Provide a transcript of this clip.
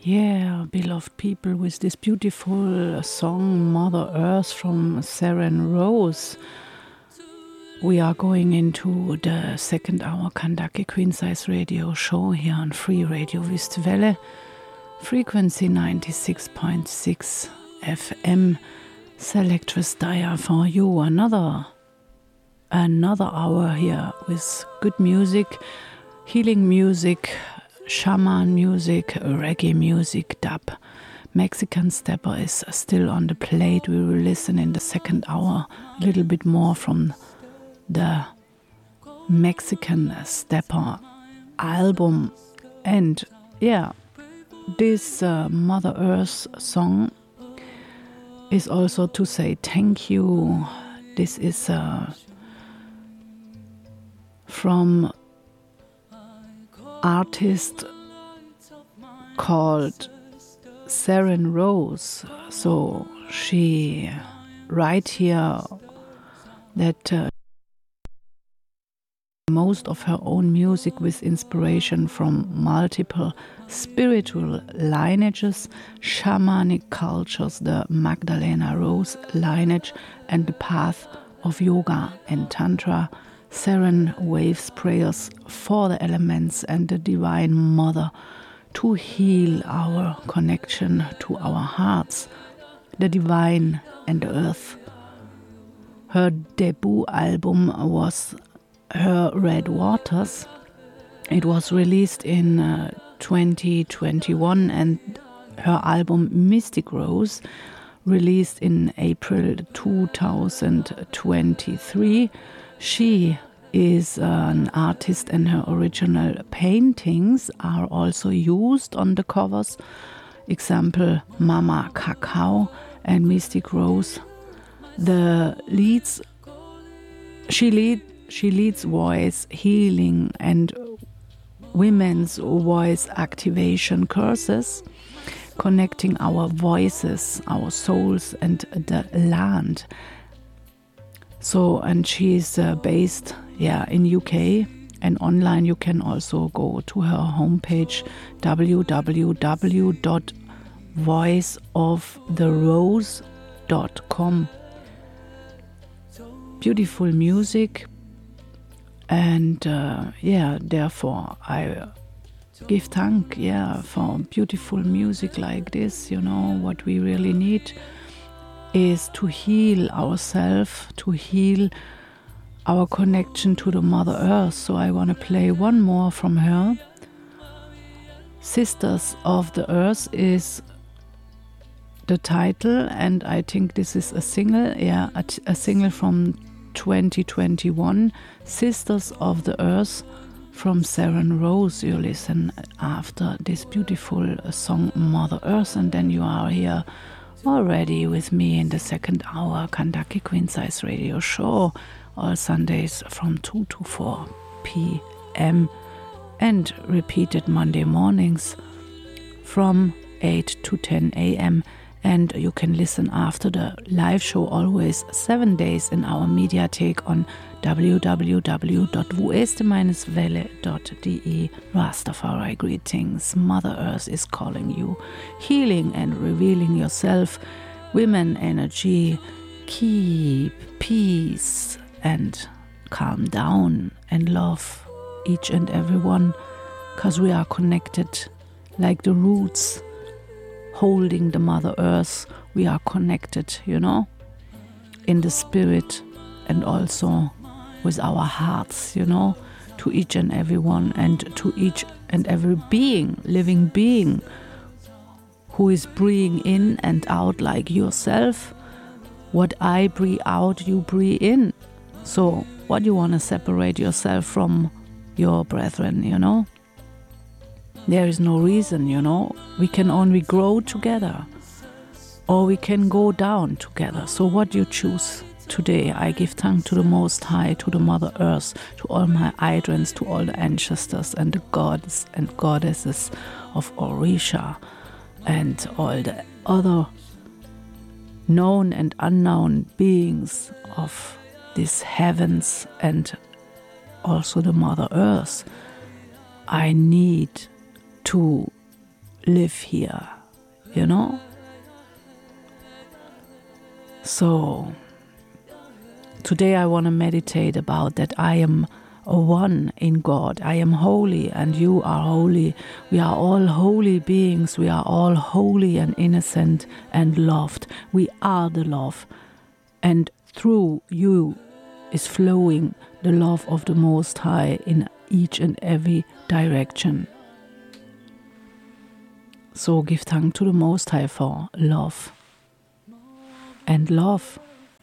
Yeah, beloved people, with this beautiful song Mother Earth from Seren Rose, we are going into the second hour Kandake Queen Size Radio show here on Free Radio Wüstwelle, frequency 96.6 FM. Selectress Daya for you, another hour here with good music, healing music, shaman music, reggae music, dub. Mexican stepper is still on the plate. We will listen in the second hour a little bit more from the Mexican stepper album. And yeah, this Mother Earth song is also to say thank you. This is from artist called Seren Rose. So she write here that most of her own music with inspiration from multiple spiritual lineages, shamanic cultures, the Magdalena Rose lineage, and the path of yoga and tantra. Seren waves prayers for the elements and the Divine Mother to heal our connection to our hearts, the divine and the earth. Her debut album was Her Red Waters. It was released in 2021, and her album Mystic Rose, released in April 2023. She is an artist, and her original paintings are also used on the covers. Example, Mama Cacao and Mystic Rose. She leads voice healing and women's voice activation courses, connecting our voices, our souls, and the land. So, and she's based, in UK, and online you can also go to her homepage www.voiceoftherose.com. Beautiful music, and therefore I give thank for beautiful music like this. You know, what we really need is to heal ourselves, to heal our connection to the Mother Earth. So I want to play one more from her. Sisters of the Earth is the title, and I think this is a single, a single from 2021, Sisters of the Earth from Seren Rose. You listen after this beautiful song Mother Earth, and then you are here already with me in the second hour Kandake Queen Size Radio show, all Sundays from 2 to 4 p.m. and repeated Monday mornings from 8 to 10 a.m. And you can listen after the live show always 7 days in our Mediathek on www.wueste-welle.de. Rastafari greetings. Mother Earth is calling you. Healing and revealing yourself. Women energy. Keep peace and calm down and love each and every one, because we are connected like the roots holding the Mother Earth. We are connected, you know, in the spirit and also with our hearts, you know, to each and every one, and to each and every being, living being, who is breathing in and out like yourself. What I breathe out, you breathe in. So what you want to separate yourself from your brethren, you know? There is no reason, you know. We can only grow together, or we can go down together. So what you choose today? I give thanks to the Most High, to the Mother Earth, to all my idrons, to all the ancestors and the gods and goddesses of Orisha, and all the other known and unknown beings of these heavens, and also the Mother Earth. I need to live here, you know? So today I want to meditate about that I am a one in God. I am holy and you are holy. We are all holy beings. We are all holy and innocent and loved. We are the love. And through you is flowing the love of the Most High in each and every direction. So give thanks to the Most High for love. And love